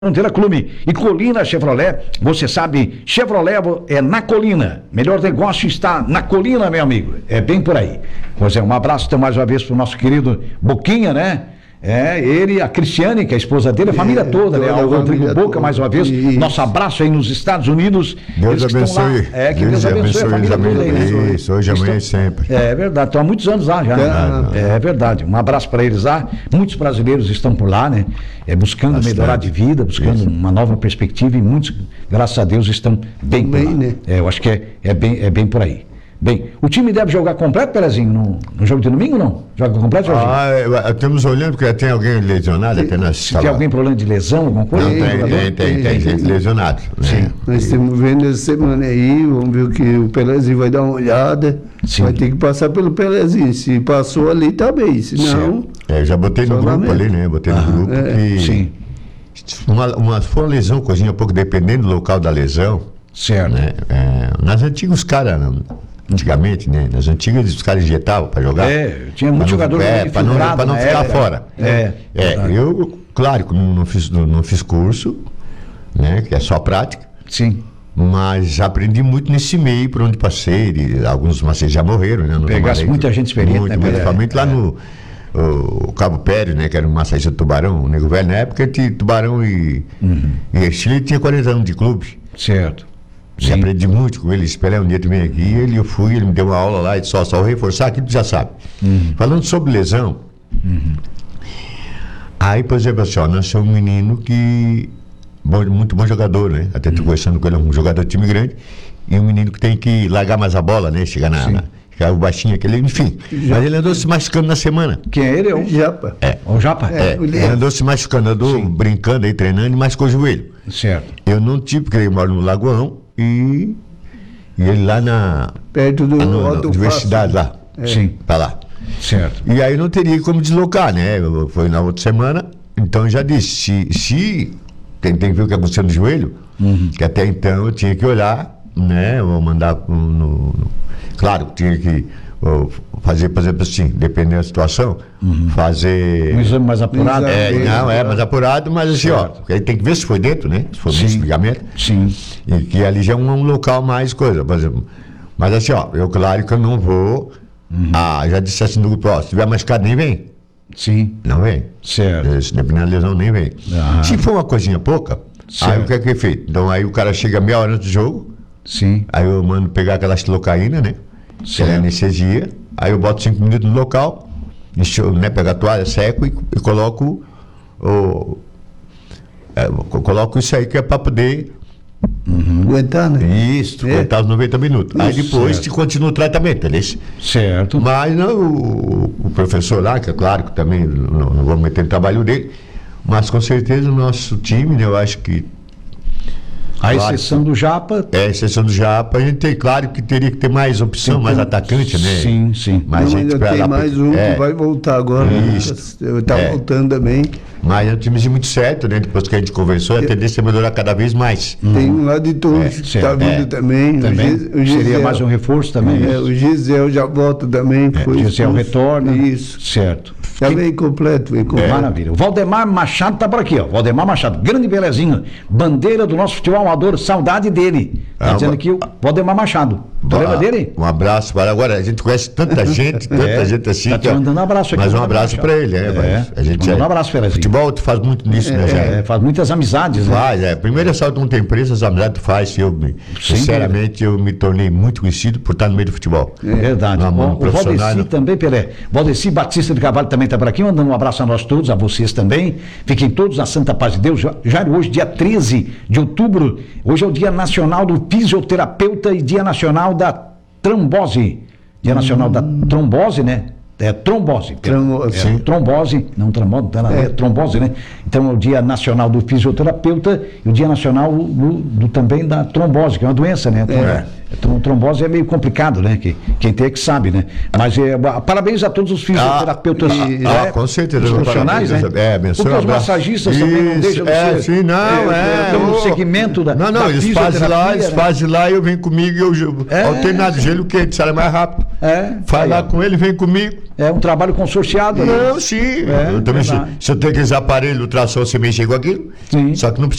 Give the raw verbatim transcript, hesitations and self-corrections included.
Fronteira Clube e Colina Chevrolet, você sabe, Chevrolet é na Colina, melhor negócio está na Colina, meu amigo, é bem por aí. Pois é, um abraço então mais uma vez pro nosso querido Boquinha, né? É, ele, a Cristiane, que é a esposa dele, a família é, toda, né? O Rodrigo Boca, toda. Mais uma vez, isso. Nosso abraço aí nos Estados Unidos. Deus abençoe. É, que Deus, Deus abençoe, abençoe a família toda aí, né? Isso, hoje, amanhã e sempre. É verdade, estão há muitos anos lá já. É, né? É verdade, um abraço para eles lá. Muitos brasileiros estão por lá, né? É, buscando Bastante. melhorar de vida, buscando isso. uma nova perspectiva e muitos, graças a Deus, estão bem por lá. Né? É, eu acho que é, é, bem, é bem por aí. Bem, o time deve jogar completo, Pelezinho, no, no jogo de domingo, não? Joga completo, Jorginho? Ah, estamos olhando porque tem alguém lesionado até na Se tem alguém problema de lesão, alguma coisa? Não, tem, tem, tem, tem gente lesionada. Sim. Né? Nós estamos vendo essa semana aí, vamos ver o que o Pelezinho vai dar uma olhada. Sim. Vai ter que passar pelo Pelezinho. Se passou ali, tá bem. Se não. É, eu já botei no grupo ali, né? Botei no grupo é. que. Sim. Uma, uma, foi uma lesão, coisinha, um pouco dependendo do local da lesão. Certo. Né? É, nas antigas, os caras. Antigamente, né? Nas antigas os caras injetavam para jogar. É, tinha muito jogador é, para não, pra não ficar fora. É, é, é eu, claro, não, não, fiz, não, não fiz curso, né? Que é só prática. Sim. Mas aprendi muito nesse meio por onde passei. E alguns maceiros já morreram, né? Pegasse muita gente experiente, muito, né? Principalmente é, lá é. no o Cabo Pérez, né? Que era um massagista do Tubarão, o Nego Velho. Na época, tinha Tubarão e, uhum. e Chile tinha quarenta anos de clube. Certo. Sim. Aprendi muito com ele, esperei um dia também aqui, ele, eu fui, ele me deu uma aula lá e só, só reforçar aquilo que tu já sabe. Uhum. Falando sobre lesão, uhum. aí, por exemplo, assim, ó, nós somos um menino que, bom, muito bom jogador, né? Até estou uhum. conversando com ele, um jogador de time grande, e um menino que tem que largar mais a bola, né? Chegar na, na chegar o baixinho, aquele, enfim. Já. Mas ele andou se machucando na semana. Quem é ele? É o Japa. É. O Japa? É, é. Ele andou se machucando, andou Sim. brincando aí, treinando e machucou o joelho. Certo. Eu não tive, porque eu moro no Lagoão, E, e ele lá na perto do na, na, na universidade lá, é. Sim, para lá. Certo. E aí não teria como deslocar, né? Foi na outra semana, então eu já disse, se, se tem, tem que ver o que aconteceu no joelho, uhum. que até então eu tinha que olhar, né? Ou mandar no, no, claro, tinha que ou, fazer, por exemplo, assim, dependendo da situação, uhum. fazer um exame mais apurado. É, não, é mais apurado, mas assim, certo. ó, aí tem que ver se foi dentro, né? Se foi Sim. ligamento. Sim. E que ali já é um, um local mais coisa, por exemplo. Mas assim, ó, eu claro que eu não vou. Uhum. Ah, já disse assim no grupo, ó, se tiver machucado, nem vem. Sim. Não vem. Certo. Se dependendo da lesão, nem vem. Uhum. Se for uma coisinha pouca, certo. Aí o que é que é feito? Então aí o cara chega meia hora antes do jogo. Sim. Aí eu mando pegar aquela xilocaína, né? Que é anestesia. Aí eu boto cinco minutos no local, enxo, né, pego a toalha, seco e, e coloco o, é, coloco isso aí que é para poder uhum. aguentar, né? Isso, é. aguentar os noventa minutos. Isso, aí depois te continua o tratamento, entendeu? Certo. Mas não, o, o professor lá, que é claro que também não, não vamos meter no trabalho dele, mas com certeza o nosso time, né, eu acho que a claro, exceção do Japa. É, a exceção do Japa, a gente tem, claro que teria que ter mais opção, tem, mais atacante, né? Sim, sim. Mas ainda tem mais um é, que vai voltar agora. Está é, voltando também. Mas é um timezinho muito certo, né? Depois que a gente conversou, a tendência é melhorar cada vez mais. Tem um lá de Torres é, que está vindo é, também. também. O Gisel, seria mais um reforço também. É, o Gisel já volta também. É, o Gisel retorna. Isso. Certo. Já que... vem completo, vem completo. É. Maravilha. O Valdemar Machado está por aqui, ó. Valdemar Machado, grande belezinho. Bandeira do nosso futebol amador, saudade dele. Está ah, dizendo aqui o Valdemar Machado. Tu lembra dele? Um abraço para agora. A gente conhece tanta gente, tanta é, gente assim. Tá te mandando um abraço aqui. Mas um abraço para ele, é. é. A gente mandando um abraço, Pelezinho. Futebol tu faz muito nisso, é, né, já? É, faz muitas amizades, né? Faz, é. Primeiro é só não tem preço, as amizades tu faz. Eu, Sim, sinceramente, eu me tornei muito conhecido por estar no meio do futebol. É verdade. O, o Valdeci não... também, Pelé. Valdeci Batista de Carvalho também está por aqui, mandando um abraço a nós todos, a vocês também. Fiquem todos na santa paz de Deus. Já, já hoje, dia treze de outubro, hoje é o Dia Nacional do Fisioterapeuta e Dia Nacional da Trombose. Dia Nacional hum. da Trombose, né? É trombose. Trombose. É, trombose, não trombose, é. é trombose, né? Então é o Dia Nacional do Fisioterapeuta e o Dia Nacional do, do, também da trombose, que é uma doença, né? É. Então, trombose é meio complicado, né? Que, quem tem é que sabe, né? Mas é, parabéns a todos os fisioterapeutas. Ah, e, ah, né? com certeza. Os profissionais, né? É, menção, porque os abraço. massagistas também não Isso, deixam de é, ser. sim, não, é. No ô, segmento da. Não, não, da eles fazem lá, eles né? fazem lá, eu venho comigo, eu, eu É, alternado, gelo quente, sai mais rápido. É, Faz aí, lá ó. com ele, vem comigo. É um trabalho consorciado. né? Não, sim. É, eu também, se, verdade. se eu tenho aqueles aparelhos, ultrassom, você mexer com aquilo. Sim. Só que não